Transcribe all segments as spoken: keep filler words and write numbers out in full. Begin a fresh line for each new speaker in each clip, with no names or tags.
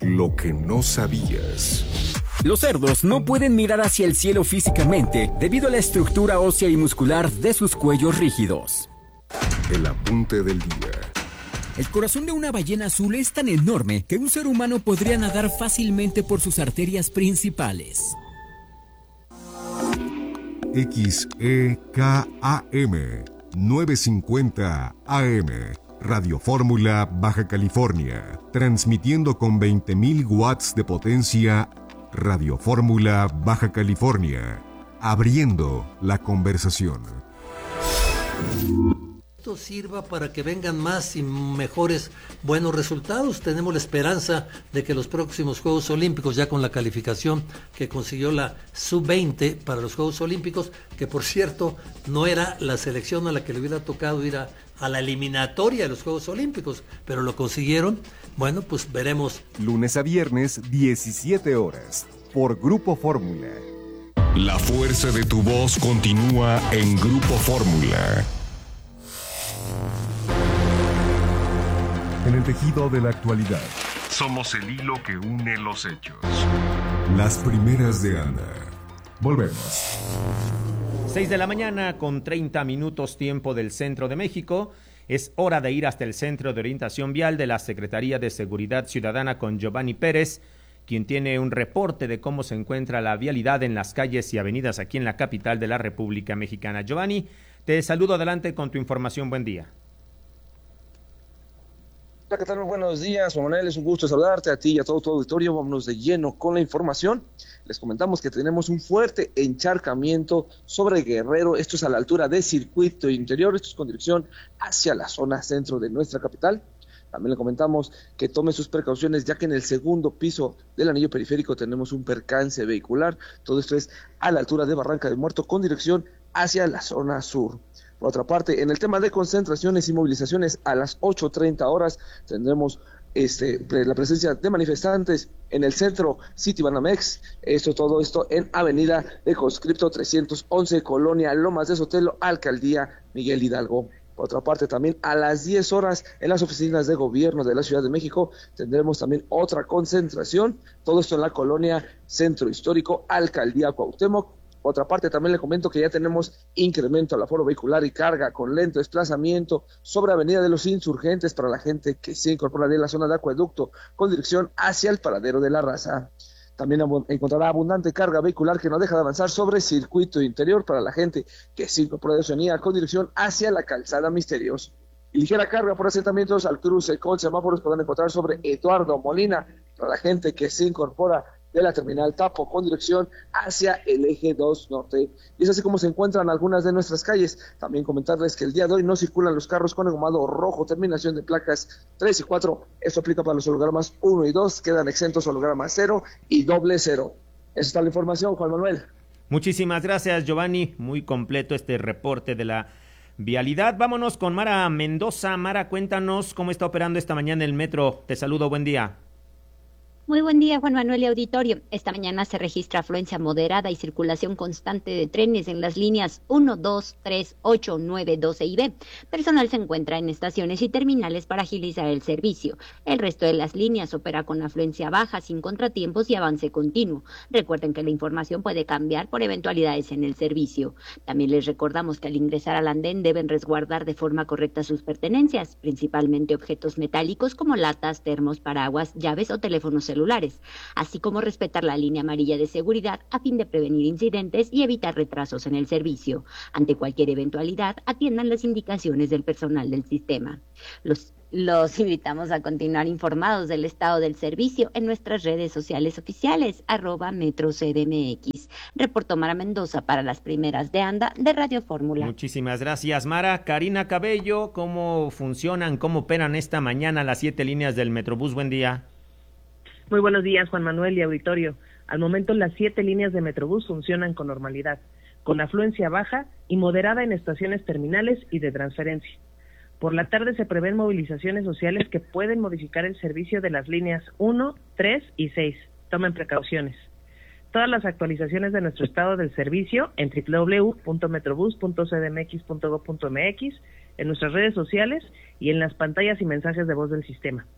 Lo que no sabías.
Los cerdos no pueden mirar hacia el cielo físicamente debido a la estructura ósea y muscular de sus cuellos rígidos.
El apunte del día.
El corazón de una ballena azul es tan enorme que un ser humano podría nadar fácilmente por sus arterias principales.
X E K A M novecientos cincuenta A M Radio Fórmula, Baja California, transmitiendo con veinte mil watts de potencia. Radio Fórmula, Baja California, abriendo la conversación.
Esto sirva para que vengan más y mejores buenos resultados. Tenemos la esperanza de que los próximos Juegos Olímpicos, ya con la calificación que consiguió la sub veinte para los Juegos Olímpicos, que por cierto no era la selección a la que le hubiera tocado ir a, a la eliminatoria de los Juegos Olímpicos, pero lo consiguieron. Bueno, pues veremos.
Lunes a viernes, diecisiete horas, por Grupo Fórmula.
La fuerza de tu voz continúa en Grupo Fórmula.
En el tejido de la actualidad.
Somos el hilo que une los hechos.
Las primeras de Anda. Volvemos.
seis de la mañana con treinta minutos tiempo del centro de México. Es hora de ir hasta el Centro de Orientación Vial de la Secretaría de Seguridad Ciudadana con Giovanni Pérez, quien tiene un reporte de cómo se encuentra la vialidad en las calles y avenidas aquí en la capital de la República Mexicana. Giovanni, te saludo, adelante con tu información. Buen día.
Hola, ¿qué tal? Muy buenos días, Juan Manuel, es un gusto saludarte a ti y a todo tu auditorio. Vámonos de lleno con la información. Les comentamos que tenemos un fuerte encharcamiento sobre Guerrero, esto es a la altura de Circuito Interior, esto es con dirección hacia la zona centro de nuestra capital. También le comentamos que tome sus precauciones, ya que en el segundo piso del anillo periférico tenemos un percance vehicular. Todo esto es a la altura de Barranca del Muerto, con dirección hacia la zona sur. Por otra parte, en el tema de concentraciones y movilizaciones, a las ocho treinta horas tendremos este, la presencia de manifestantes en el centro City Banamex. Esto, todo esto en Avenida de Conscripto trescientos once, Colonia Lomas de Sotelo, Alcaldía Miguel Hidalgo. Por otra parte, también a las diez horas en las oficinas de gobierno de la Ciudad de México tendremos también otra concentración, todo esto en la Colonia Centro Histórico, Alcaldía Cuauhtémoc. Por otra parte, también le comento que ya tenemos incremento al aforo vehicular y carga con lento desplazamiento sobre Avenida de los Insurgentes para la gente que se incorporaría en la zona de Acueducto con dirección hacia el Paradero de la Raza. También encontrará abundante carga vehicular que no deja de avanzar sobre Circuito Interior para la gente que se incorpora de Oceanía con dirección hacia la Calzada Misterios. Y ligera carga por asentamientos al cruce con semáforos podrán encontrar sobre Eduardo Molina para la gente que se incorpora de la terminal Tapo con dirección hacia el eje dos norte. Y es así como se encuentran algunas de nuestras calles. También comentarles que el día de hoy no circulan los carros con engomado rojo, terminación de placas tres y cuatro. Esto aplica para los hologramas uno y dos, quedan exentos hologramas cero y doble cero. Esa está la información, Juan Manuel.
Muchísimas gracias, Giovanni. Muy completo este reporte de la vialidad. Vámonos con Mara Mendoza. Mara, cuéntanos cómo está operando esta mañana el metro. Te saludo, buen día.
Muy buen día, Juan Manuel y auditorio. Esta mañana se registra afluencia moderada y circulación constante de trenes en las líneas uno, dos, tres, ocho, nueve, doce y B. Personal se encuentra en estaciones y terminales para agilizar el servicio. El resto de las líneas opera con afluencia baja, sin contratiempos y avance continuo. Recuerden que la información puede cambiar por eventualidades en el servicio. También les recordamos que al ingresar al andén deben resguardar de forma correcta sus pertenencias, principalmente objetos metálicos como latas, termos, paraguas, llaves o teléfonos celulares, así como respetar la línea amarilla de seguridad a fin de prevenir incidentes y evitar retrasos en el servicio. Ante cualquier eventualidad, atiendan las indicaciones del personal del sistema. Los Los invitamos a continuar informados del estado del servicio en nuestras redes sociales oficiales, arroba Metro C D M X. Reportó Mara Mendoza para las primeras de Anda de Radio Fórmula.
Muchísimas gracias, Mara. Karina Cabello, ¿cómo funcionan, cómo operan esta mañana las siete líneas del Metrobús? Buen día.
Muy buenos días, Juan Manuel y auditorio. Al momento las siete líneas de Metrobús funcionan con normalidad, con afluencia baja y moderada en estaciones terminales y de transferencia. Por la tarde se prevén movilizaciones sociales que pueden modificar el servicio de las líneas uno, tres y seis. Tomen precauciones. Todas las actualizaciones de nuestro estado del servicio en doble u doble u doble u punto metrobús punto c d m x punto gob punto m x, en nuestras redes sociales y en las pantallas y mensajes de voz del sistema.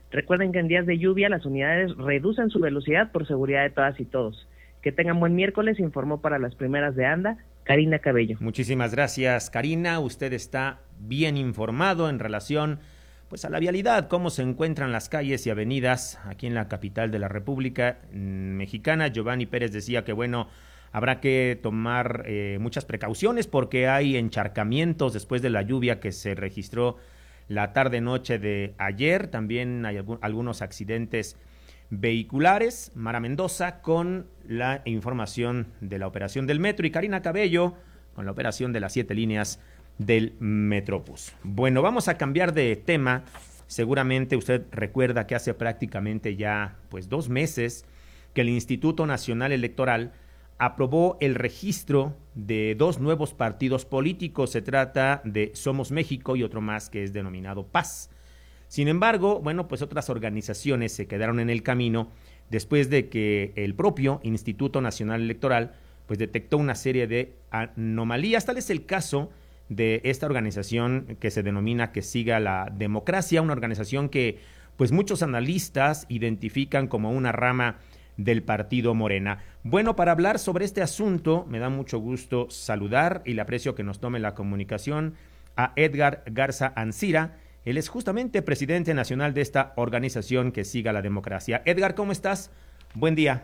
Recuerden que en días de lluvia las unidades reducen su velocidad por seguridad de todas y todos. Que tengan buen miércoles, informó para las primeras de ANDA, Karina Cabello.
Muchísimas gracias, Karina. Usted está bien informado en relación pues a la vialidad, cómo se encuentran las calles y avenidas aquí en la capital de la República Mexicana. Giovanni Pérez decía que bueno, habrá que tomar eh, muchas precauciones porque hay encharcamientos después de la lluvia que se registró la tarde-noche de ayer. También hay algún, algunos accidentes vehiculares. Mara Mendoza con la información de la operación del metro y Karina Cabello con la operación de las siete líneas del Metrobús. Bueno, vamos a cambiar de tema. Seguramente usted recuerda que hace prácticamente ya pues dos meses que el Instituto Nacional Electoral aprobó el registro de dos nuevos partidos políticos. Se trata de Somos México y otro más que es denominado Paz. Sin embargo, bueno, pues otras organizaciones se quedaron en el camino después de que el propio Instituto Nacional Electoral pues detectó una serie de anomalías. Tal es el caso de esta organización que se denomina Que Siga la Democracia, una organización que pues muchos analistas identifican como una rama del partido Morena. Bueno, para hablar sobre este asunto, me da mucho gusto saludar y le aprecio que nos tome la comunicación a Edgar Garza Ancira. Él es justamente presidente nacional de esta organización Que Siga la Democracia. Edgar, ¿cómo estás? Buen día.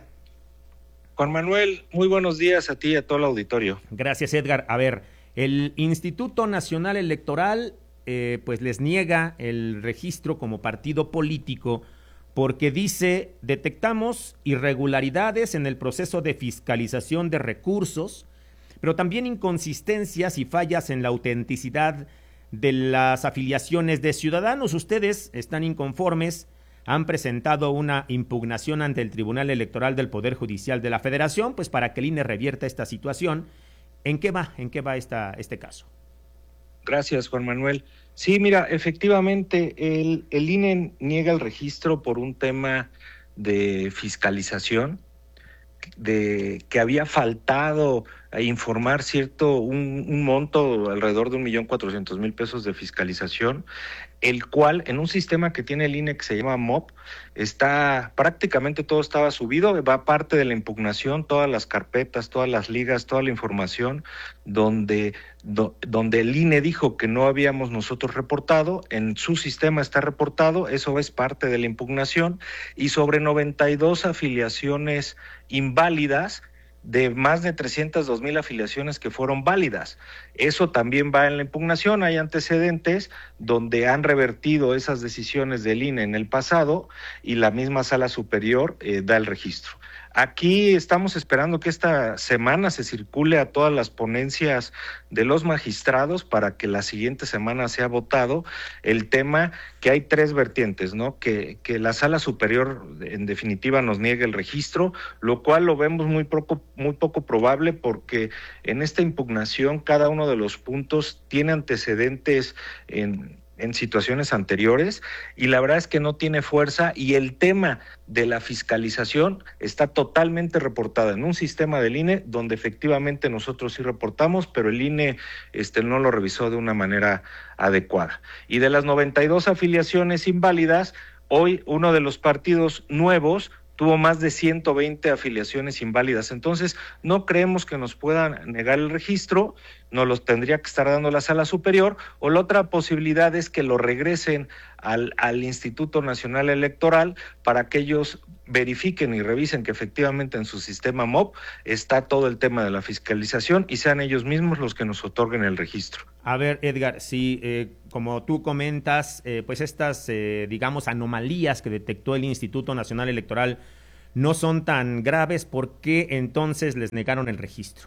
Juan Manuel, muy buenos días a ti y a todo el auditorio.
Gracias, Edgar. A ver, el Instituto Nacional Electoral eh, pues les niega el registro como partido político porque dice, detectamos irregularidades en el proceso de fiscalización de recursos, pero también inconsistencias y fallas en la autenticidad de las afiliaciones de ciudadanos. Ustedes están inconformes, han presentado una impugnación ante el Tribunal Electoral del Poder Judicial de la Federación, pues para que el I N E revierta esta situación. ¿En qué va? ¿En qué va esta, este caso?
Gracias, Juan Manuel. Sí, mira, efectivamente, el, el I N E niega el registro por un tema de fiscalización, de que había faltado a informar cierto un, un monto alrededor de un millón cuatrocientos mil pesos de fiscalización, el cual en un sistema que tiene el I N E que se llama M O P, está prácticamente todo estaba subido, va parte de la impugnación, todas las carpetas, todas las ligas, toda la información, donde, do, donde el I N E dijo que no habíamos nosotros reportado, en su sistema está reportado, eso es parte de la impugnación, y sobre noventa y dos afiliaciones inválidas, de más de trescientas dos mil afiliaciones que fueron válidas. Eso también va en la impugnación. Hay antecedentes donde han revertido esas decisiones del I N E en el pasado y la misma Sala Superior eh, da el registro. Aquí estamos esperando que esta semana se circule a todas las ponencias de los magistrados para que la siguiente semana sea votado el tema, que hay tres vertientes, ¿no? Que, que la Sala Superior en definitiva nos niegue el registro, lo cual lo vemos muy poco, muy poco probable porque en esta impugnación cada uno de los puntos tiene antecedentes en en situaciones anteriores y la verdad es que no tiene fuerza, y el tema de la fiscalización está totalmente reportada en un sistema del I N E donde efectivamente nosotros sí reportamos, pero el I N E este, no lo revisó de una manera adecuada. Y de las noventa y dos afiliaciones inválidas, hoy uno de los partidos nuevos tuvo más de ciento veinte afiliaciones inválidas. Entonces, no creemos que nos puedan negar el registro, nos los tendría que estar dando la Sala Superior, o la otra posibilidad es que lo regresen al, al Instituto Nacional Electoral para que ellos verifiquen y revisen que efectivamente en su sistema M O P está todo el tema de la fiscalización y sean ellos mismos los que nos otorguen el registro.
A ver, Edgar, si eh, como tú comentas, eh, pues estas, eh, digamos, anomalías que detectó el Instituto Nacional Electoral no son tan graves, ¿por qué entonces les negaron el registro?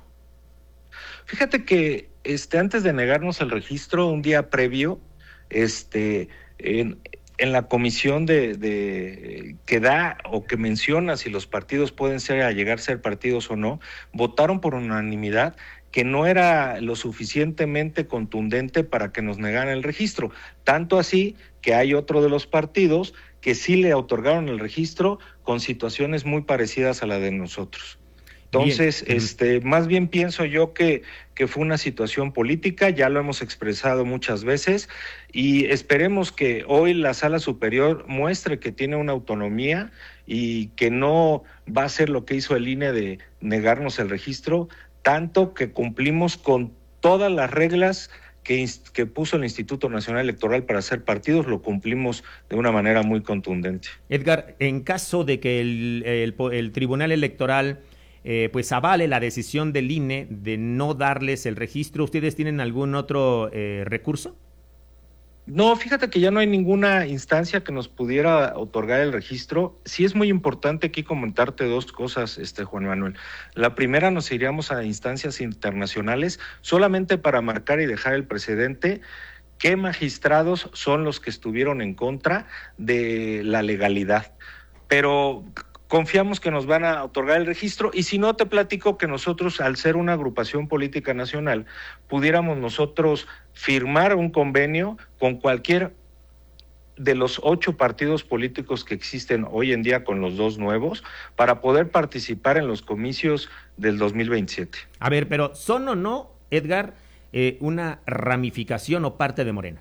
Fíjate que este, antes de negarnos el registro, un día previo, este, en, en la comisión de, de que da o que menciona si los partidos pueden ser a llegar a ser partidos o no, votaron por unanimidad que no era lo suficientemente contundente para que nos negaran el registro. Tanto así que hay otro de los partidos que sí le otorgaron el registro con situaciones muy parecidas a la de nosotros. Entonces,
bien.
este, más bien pienso yo que, que fue una situación política, ya lo hemos expresado muchas veces, y esperemos que hoy la Sala Superior muestre que tiene una autonomía y que no va a hacer lo que hizo el I N E de negarnos el registro, tanto que cumplimos con todas las reglas que, que puso el Instituto Nacional Electoral para hacer partidos, lo cumplimos de una manera muy contundente.
Edgar, en caso de que el, el, el Tribunal Electoral eh, pues avale la decisión del I N E de no darles el registro, ¿ustedes tienen algún otro eh, recurso?
No, fíjate que ya no hay ninguna instancia que nos pudiera otorgar el registro. Sí es muy importante aquí comentarte dos cosas, este Juan Manuel. La primera, nos iríamos a instancias internacionales solamente para marcar y dejar el precedente qué magistrados son los que estuvieron en contra de la legalidad. Pero confiamos que nos van a otorgar el registro, y si no, te platico que nosotros, al ser una agrupación política nacional, pudiéramos nosotros firmar un convenio con cualquier de los ocho partidos políticos que existen hoy en día, con los dos nuevos, para poder participar en los comicios del dos mil veintisiete.
A ver, pero ¿son o no, Edgar, eh, una ramificación o parte de Morena?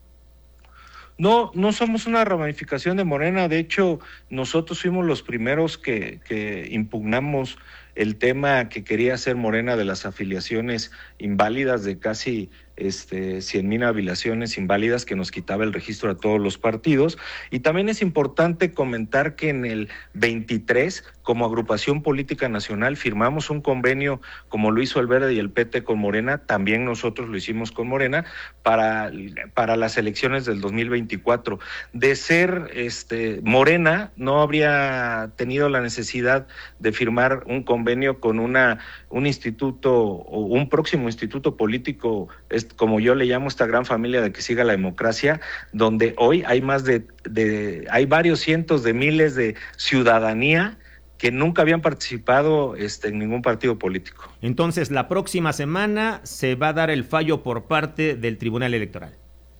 No, no somos una ramificación de Morena. De hecho, nosotros fuimos los primeros que, que impugnamos el tema que quería hacer Morena de las afiliaciones inválidas, de casi este, cien mil afiliaciones inválidas que nos quitaba el registro a todos los partidos. Y también es importante comentar que en el veintitrés, como agrupación política nacional, firmamos un convenio, como lo hizo el Verde y el P T con Morena, también nosotros lo hicimos con Morena, para, para las elecciones del dos mil veinticuatro. De ser este, Morena, no habría tenido la necesidad de firmar un convenio con una un instituto o un próximo instituto político, como yo le llamo, esta gran familia de Que Siga la Democracia, donde hoy hay más de, de hay varios cientos de miles de ciudadanía que nunca habían participado este, en ningún partido político.
Entonces, la próxima semana se va a dar el fallo por parte del Tribunal Electoral.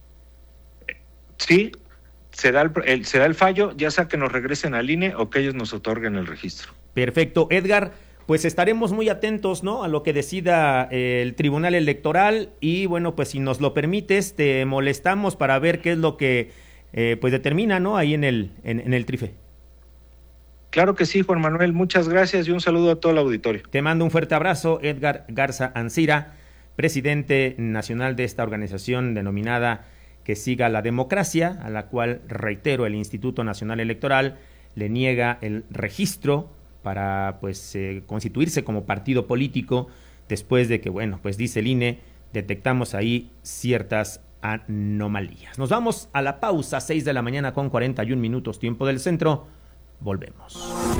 Sí, se da el, el, se da el fallo, ya sea que nos regresen al I N E o que ellos nos otorguen el registro.
Perfecto. Edgar, pues estaremos muy atentos, ¿no?, a lo que decida eh, el Tribunal Electoral, y bueno, pues si nos lo permites, te molestamos para ver qué es lo que eh, pues determina, ¿no?, ahí en el, en, en el TRIFE.
Claro que sí, Juan Manuel, muchas gracias y un saludo a todo el auditorio.
Te mando un fuerte abrazo, Edgar Garza Ancira, presidente nacional de esta organización denominada Que Siga la Democracia, a la cual, reitero, el Instituto Nacional Electoral le niega el registro para pues eh, constituirse como partido político, después de que, bueno, pues dice el I N E, detectamos ahí ciertas anomalías. Nos vamos a la pausa, seis de la mañana con cuarenta y un minutos, tiempo del centro. Volvemos.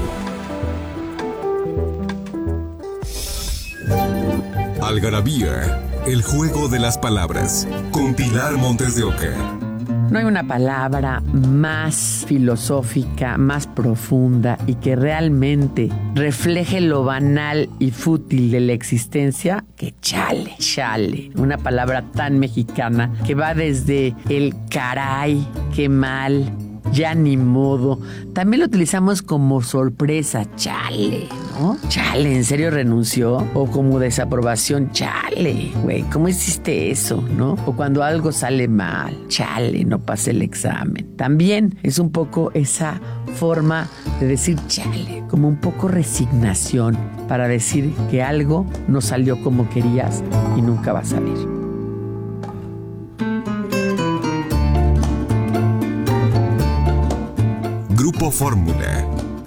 Algarabía, el juego de las palabras, con Pilar Montes de Oca.
No hay una palabra más filosófica, más profunda y que realmente refleje lo banal y fútil de la existencia que chale, chale. Una palabra tan mexicana que va desde el caray, qué mal, ya ni modo. También lo utilizamos como sorpresa, chale, ¿no? Chale, ¿en serio renunció? O como desaprobación, chale, güey, ¿cómo hiciste eso, no? O cuando algo sale mal, chale, no pasé el examen. También es un poco esa forma de decir chale, como un poco resignación para decir que algo no salió como querías y nunca va a salir.
Grupo Fórmula.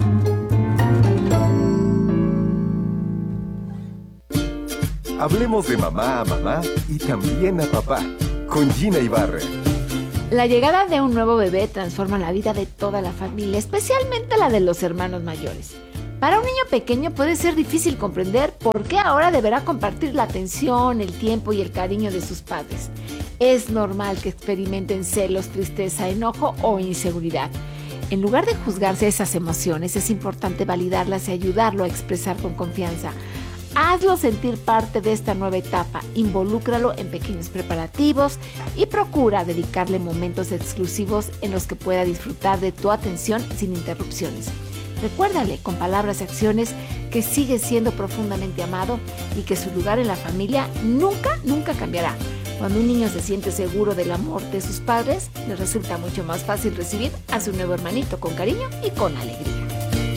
Hablemos de mamá a mamá y también a papá, con Gina Ibarra.
La llegada de un nuevo bebé transforma la vida de toda la familia, especialmente la de los hermanos mayores. Para un niño pequeño puede ser difícil comprender por qué ahora deberá compartir la atención, el tiempo y el cariño de sus padres. Es normal que experimenten celos, tristeza, enojo o inseguridad. En lugar de juzgarse esas emociones, es importante validarlas y ayudarlo a expresar con confianza. Hazlo sentir parte de esta nueva etapa, involúcralo en pequeños preparativos y procura dedicarle momentos exclusivos en los que pueda disfrutar de tu atención sin interrupciones. Recuérdale con palabras y acciones que sigue siendo profundamente amado y que su lugar en la familia nunca, nunca cambiará. Cuando un niño se siente seguro del amor de sus padres, le resulta mucho más fácil recibir a su nuevo hermanito con cariño y con alegría.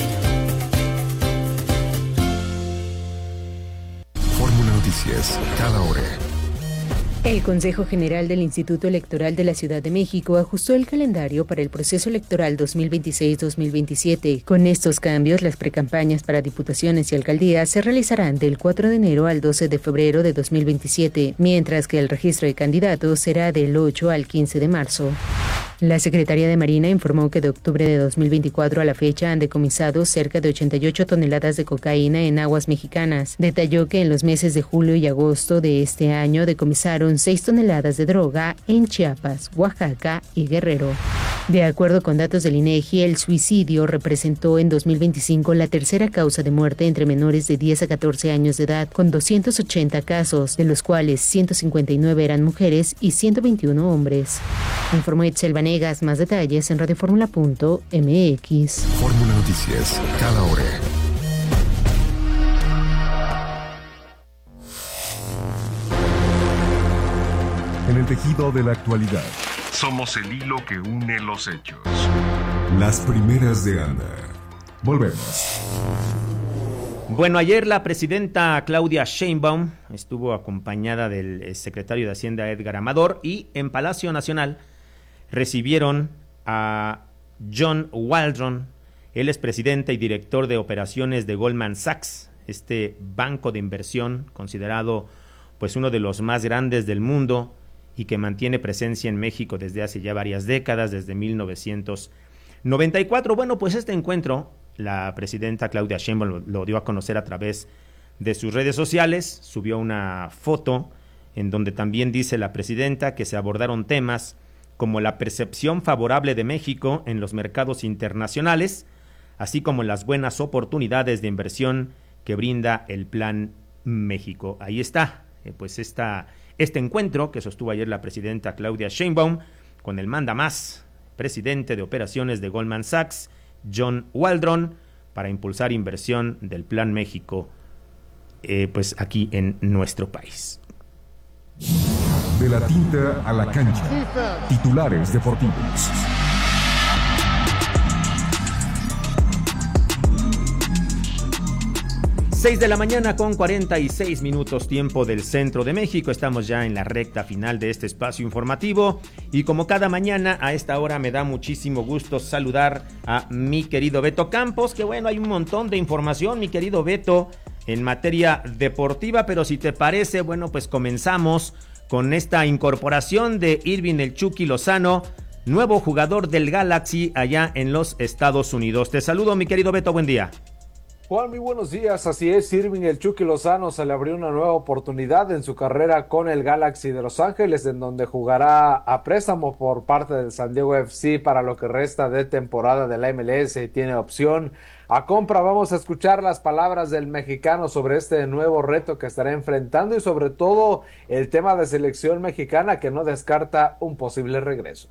Fórmula Noticias, cada hora.
El Consejo General del Instituto Electoral de la Ciudad de México ajustó el calendario para el proceso electoral dos mil veintiséis dos mil veintisiete. Con estos cambios, las precampañas para diputaciones y alcaldías se realizarán del cuatro de enero al doce de febrero de dos mil veintisiete, mientras que el registro de candidatos será del ocho al quince de marzo. La Secretaría de Marina informó que de octubre de dos mil veinticuatro a la fecha han decomisado cerca de ochenta y ocho toneladas de cocaína en aguas mexicanas. Detalló que en los meses de julio y agosto de este año decomisaron seis toneladas de droga en Chiapas, Oaxaca y Guerrero. De acuerdo con datos del INEGI, el suicidio representó en dos mil veinticinco la tercera causa de muerte entre menores de diez a catorce años de edad, con doscientos ochenta casos, de los cuales ciento cincuenta y nueve eran mujeres y ciento veintiuno hombres. Informó Itzel Vanegas. Más detalles en radioformula punto m x.
Fórmula Noticias, cada hora. En el tejido de la actualidad, somos el hilo que une los hechos. Las primeras de Ana. Volvemos.
Bueno, ayer la presidenta Claudia Sheinbaum estuvo acompañada del secretario de Hacienda Edgar Amador y en Palacio Nacional recibieron a John Waldron. Él es presidente y director de operaciones de Goldman Sachs, este banco de inversión considerado pues uno de los más grandes del mundo y que mantiene presencia en México desde hace ya varias décadas, desde mil novecientos noventa y cuatro. Bueno, pues este encuentro, la presidenta Claudia Sheinbaum lo, lo dio a conocer a través de sus redes sociales, subió una foto en donde también dice la presidenta que se abordaron temas como la percepción favorable de México en los mercados internacionales, así como las buenas oportunidades de inversión que brinda el Plan México. Ahí está, eh, pues esta, este encuentro que sostuvo ayer la presidenta Claudia Sheinbaum con el mandamás, presidente de operaciones de Goldman Sachs, John Waldron, para impulsar inversión del Plan México, eh, pues aquí en nuestro país.
De la tinta a la cancha. Titulares deportivos.
seis de la mañana con cuarenta y seis minutos tiempo del centro de México. Estamos ya en la recta final de este espacio informativo y como cada mañana a esta hora me da muchísimo gusto saludar a mi querido Beto Campos, que bueno, hay un montón de información, mi querido Beto, en materia deportiva, pero si te parece, bueno, pues comenzamos con esta incorporación de Irving el Chucky Lozano, nuevo jugador del Galaxy allá en los Estados Unidos. Te saludo, mi querido Beto, buen día.
Juan, muy buenos días. Así es, Irving el Chucky Lozano se le abrió una nueva oportunidad en su carrera con el Galaxy de Los Ángeles, en donde jugará a préstamo por parte del San Diego F C para lo que resta de temporada de la M L S y tiene opción a compra. Vamos a escuchar las palabras del mexicano sobre este nuevo reto que estará enfrentando y sobre todo el tema de selección mexicana, que no descarta un posible regreso.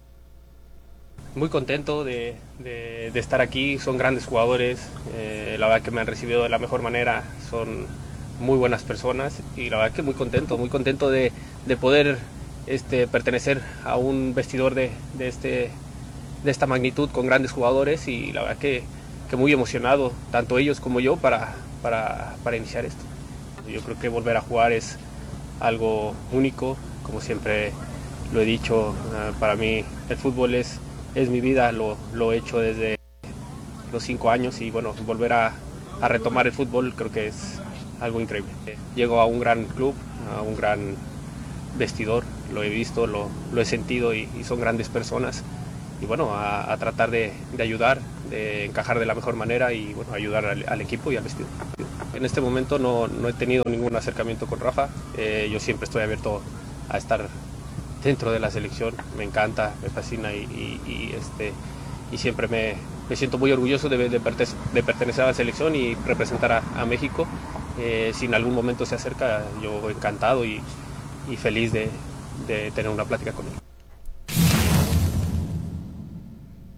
Muy contento de, de, de estar aquí, son grandes jugadores, eh, la verdad que me han recibido de la mejor manera, son muy buenas personas y la verdad que muy contento, muy contento de, de poder este, pertenecer a un vestidor de, de, este, de esta magnitud con grandes jugadores y la verdad que, que muy emocionado, tanto ellos como yo, para, para, para iniciar esto. Yo creo que volver a jugar es algo único, como siempre lo he dicho, uh, para mí el fútbol es es mi vida, lo, lo he hecho desde los cinco años y bueno, volver a, a retomar el fútbol creo que es algo increíble. Llego a un gran club, a un gran vestidor, lo he visto, lo, lo he sentido y, y son grandes personas y bueno, a, a tratar de, de ayudar, de encajar de la mejor manera y bueno, ayudar al, al equipo y al vestidor. En este momento no, no he tenido ningún acercamiento con Rafa, eh, yo siempre estoy abierto a estar dentro de la selección, me encanta, me fascina y, y, y, este, y siempre me, me siento muy orgulloso de, de, pertenecer, de pertenecer a la selección y representar a, a México. Eh, si en algún momento se acerca, yo encantado y, y feliz de, de tener una plática con él.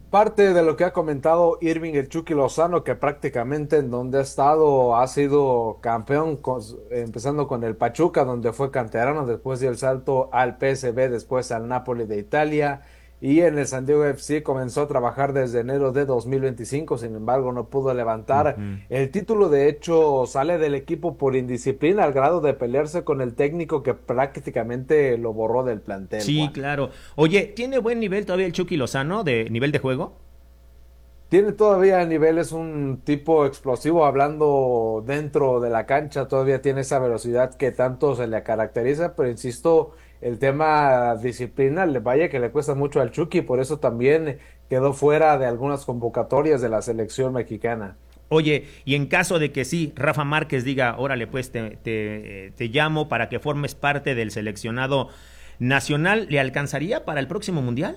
Parte de lo que ha comentado Irving el Chucky Lozano, que prácticamente en donde ha estado ha sido campeón, con, empezando con el Pachuca, donde fue canterano, después dio el salto al P S V, después al Napoli de Italia, y en el San Diego F C comenzó a trabajar desde enero de dos mil veinticinco, sin embargo no pudo levantar uh-huh. el título. De hecho sale del equipo por indisciplina al grado de pelearse con el técnico que prácticamente lo borró del plantel.
Sí,
Juan.
Claro. Oye, ¿tiene buen nivel todavía el Chucky Lozano de nivel de juego?
Tiene todavía nivel, es un tipo explosivo hablando dentro de la cancha, todavía tiene esa velocidad que tanto se le caracteriza, pero insisto, el tema disciplina, le vaya que le cuesta mucho al Chucky, por eso también quedó fuera de algunas convocatorias de la selección mexicana.
Oye, y en caso de que sí, Rafa Márquez diga, órale pues te, te, te llamo para que formes parte del seleccionado nacional, ¿le alcanzaría para el próximo Mundial?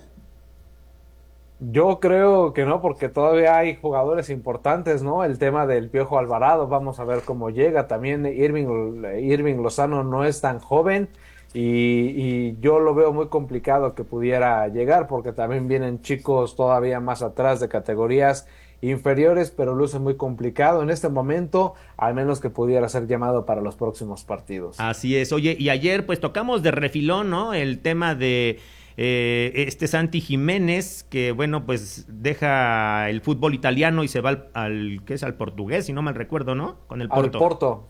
Yo creo que no, porque todavía hay jugadores importantes, ¿no? El tema del Piojo Alvarado, vamos a ver cómo llega. También Irving, Irving Lozano no es tan joven y, y yo lo veo muy complicado que pudiera llegar, porque también vienen chicos todavía más atrás de categorías inferiores, pero luce muy complicado en este momento, al menos que pudiera ser llamado para los próximos partidos.
Así es. Oye, y ayer pues tocamos de refilón, ¿no? El tema de Eh, este Santi Jiménez, que bueno, pues deja el fútbol italiano y se va al, al ¿qué es? Al portugués, si no mal recuerdo, ¿no? Con el Porto.
Al Porto.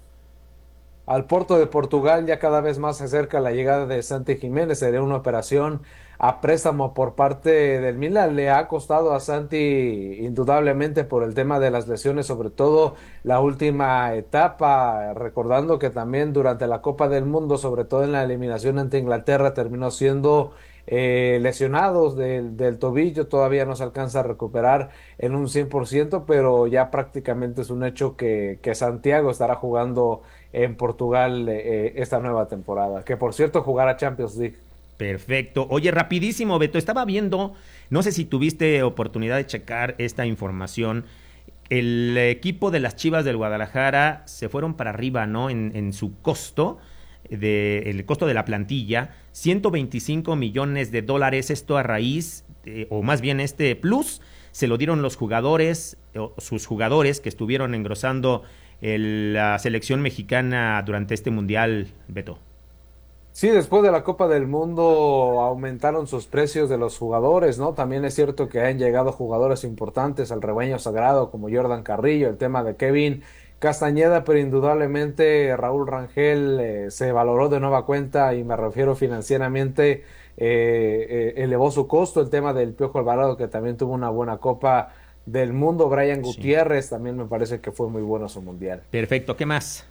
Al Porto de Portugal. Ya cada vez más se acerca la llegada de Santi Jiménez. Sería una operación a préstamo por parte del Milan. Le ha costado a Santi indudablemente por el tema de las lesiones, sobre todo la última etapa, recordando que también durante la Copa del Mundo, sobre todo en la eliminación ante Inglaterra, terminó siendo Eh, lesionados del, del tobillo. Todavía no se alcanza a recuperar en un cien por ciento, pero ya prácticamente es un hecho que, que Santiago estará jugando en Portugal eh, esta nueva temporada, que por cierto jugará Champions League.
Perfecto. Oye, rapidísimo, Beto, estaba viendo, no sé si tuviste oportunidad de checar esta información. El equipo de las Chivas del Guadalajara se fueron para arriba, ¿no? En, en su costo, de, el costo de la plantilla, ciento veinticinco millones de dólares, esto a raíz, de, o más bien este plus, se lo dieron los jugadores, o sus jugadores que estuvieron engrosando el, la selección mexicana durante este mundial, Beto.
Sí, después de la Copa del Mundo aumentaron sus precios de los jugadores, ¿no? También es cierto que han llegado jugadores importantes al rebaño sagrado como Jordan Carrillo, el tema de Kevin Castañeda, pero indudablemente Raúl Rangel eh, se valoró de nueva cuenta, y me refiero financieramente, eh, eh, elevó su costo. El tema del Piojo Alvarado, que también tuvo una buena Copa del Mundo. Brian Gutiérrez, sí, también me parece que fue muy bueno su mundial.
Perfecto, ¿qué más?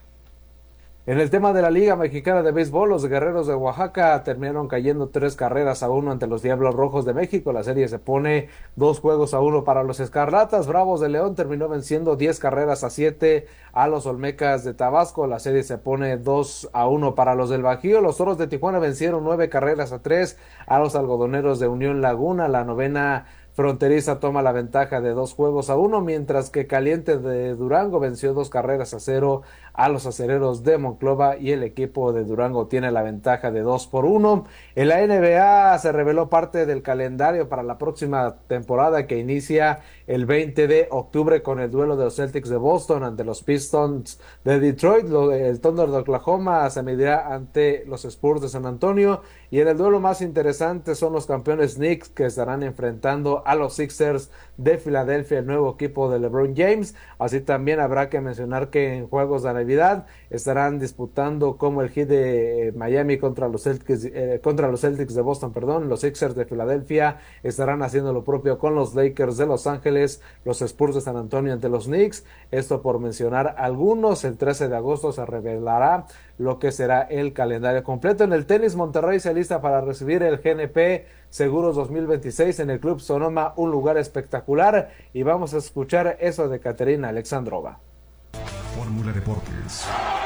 En el tema de la Liga Mexicana de Béisbol, los Guerreros de Oaxaca terminaron cayendo tres carreras a uno ante los Diablos Rojos de México. La serie se pone dos juegos a uno para los Escarlatas. Bravos de León terminó venciendo diez carreras a siete a los Olmecas de Tabasco. La serie se pone dos a uno para los del Bajío. Los Toros de Tijuana vencieron nueve carreras a tres a los Algodoneros de Unión Laguna. La novena fronteriza toma la ventaja de dos juegos a uno, mientras que Caliente de Durango venció dos carreras a cero a los Acereros de Monclova, y el equipo de Durango tiene la ventaja de dos por uno. En la N B A se reveló parte del calendario para la próxima temporada, que inicia el veinte de octubre con el duelo de los Celtics de Boston ante los Pistons de Detroit. El Thunder de Oklahoma se medirá ante los Spurs de San Antonio, y en el duelo más interesante son los campeones Knicks, que estarán enfrentando a los Sixers de Filadelfia, el nuevo equipo de LeBron James. Así también habrá que mencionar que en juegos de Navidad estarán disputando como el Heat de Miami contra los Celtics, eh, contra los Celtics de Boston, perdón. Los Sixers de Filadelfia estarán haciendo lo propio con los Lakers de Los Ángeles, los Spurs de San Antonio ante los Knicks. Esto por mencionar algunos. El trece de agosto se revelará lo que será el calendario completo. En el tenis, Monterrey se alista para recibir el G N P Seguros dos mil veintiséis en el Club Sonoma, un lugar espectacular, y vamos a escuchar eso de Caterina Alexandrova.
Fórmula Deportes.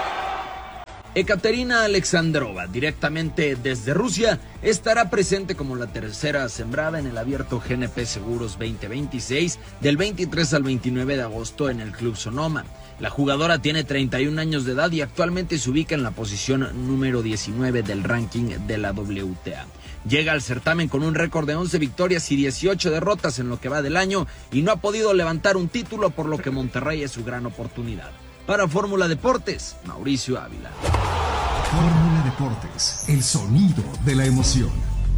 Ekaterina Alexandrova, directamente desde Rusia, estará presente como la tercera sembrada en el abierto G N P Seguros veinte veintiséis del veintitrés al veintinueve de agosto en el Club Sonoma. La jugadora tiene treinta y un años de edad y actualmente se ubica en la posición número diecinueve del ranking de la W T A. Llega al certamen con un récord de once victorias y dieciocho derrotas en lo que va del año y no ha podido levantar un título, por lo que Monterrey es su gran oportunidad. Para Fórmula Deportes, Mauricio Ávila.
Fórmula Deportes, el sonido de la emoción.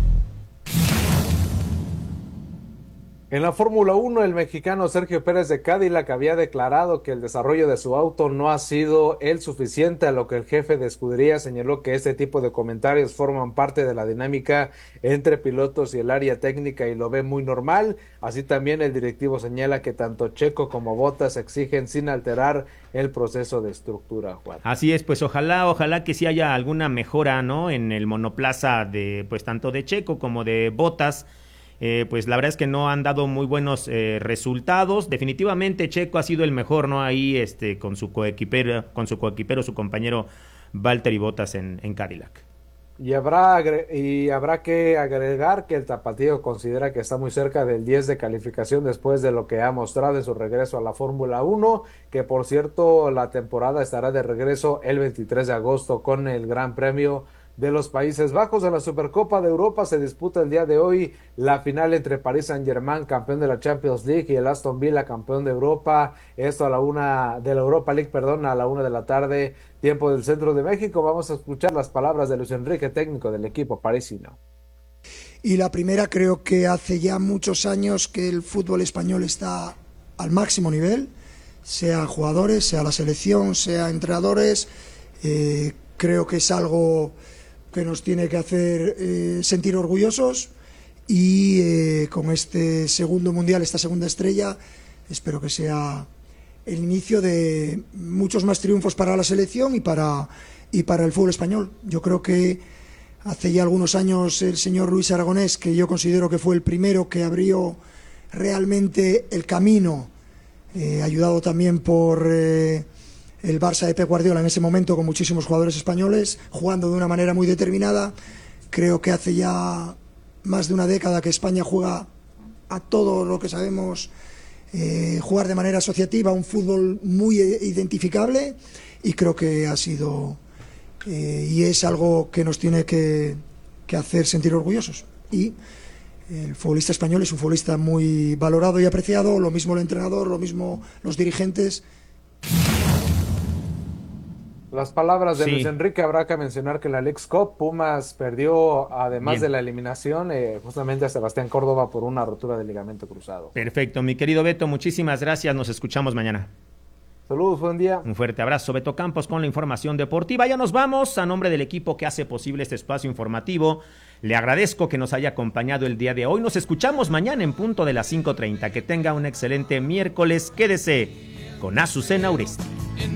En la Fórmula uno, el mexicano Sergio Pérez de Cadillac había declarado que el desarrollo de su auto no ha sido el suficiente, a lo que el jefe de escudería señaló que este tipo de comentarios forman parte de la dinámica entre pilotos y el área técnica y lo ve muy normal. Así también el directivo señala que tanto Checo como Bottas exigen sin alterar el proceso de estructura, Juan.
Así es, pues ojalá, ojalá que sí haya alguna mejora, ¿no? En el monoplaza de, pues tanto de Checo como de Bottas. Eh, pues la verdad es que no han dado muy buenos eh, resultados. Definitivamente Checo ha sido el mejor, ¿no? Ahí este con su coequipero, con su coequipero, su compañero Valtteri Bottas en, en Cadillac.
Y habrá, y habrá que agregar que el tapatío considera que está muy cerca del diez de calificación después de lo que ha mostrado en su regreso a la Fórmula uno, que por cierto la temporada estará de regreso el veintitrés de agosto con el Gran Premio de los Países Bajos. En la Supercopa de Europa se disputa el día de hoy la final entre Paris Saint-Germain, campeón de la Champions League, y el Aston Villa, campeón de Europa. Esto a la una de la Europa League, perdón, a la una de la tarde, tiempo del centro de México. Vamos a escuchar las palabras de Luis Enrique, técnico del equipo parisino.
Y la primera, creo que hace ya muchos años que el fútbol español está al máximo nivel, sea jugadores, sea la selección, sea entrenadores. Eh, creo que es algo que nos tiene que hacer eh, sentir orgullosos y eh, con este segundo mundial, esta segunda estrella, espero que sea el inicio de muchos más triunfos para la selección y para, y para el fútbol español. Yo creo que hace ya algunos años el señor Luis Aragonés, que yo considero que fue el primero que abrió realmente el camino, eh, ayudado también por Eh, el Barça de Pep Guardiola en ese momento, con muchísimos jugadores españoles jugando de una manera muy determinada. Creo que hace ya más de una década que España juega a todo lo que sabemos eh, jugar de manera asociativa, un fútbol muy identificable, y creo que ha sido eh, y es algo que nos tiene que, que hacer sentir orgullosos. Y el futbolista español es un futbolista muy valorado y apreciado, lo mismo el entrenador, lo mismo los dirigentes.
Las palabras de
Sí.
Luis Enrique. Habrá que mencionar que en la Leagues Cup Pumas perdió, además
Bien.
de la eliminación, eh, justamente a Sebastián Córdoba por una rotura de ligamento cruzado.
Perfecto, mi querido Beto, muchísimas gracias, nos escuchamos mañana.
Saludos, buen día.
Un fuerte abrazo, Beto Campos, con la información deportiva. Ya nos vamos. A nombre del equipo que hace posible este espacio informativo, le agradezco que nos haya acompañado el día de hoy. Nos escuchamos mañana en punto de las cinco treinta. Que tenga un excelente miércoles. Quédese con Azucena Uresti.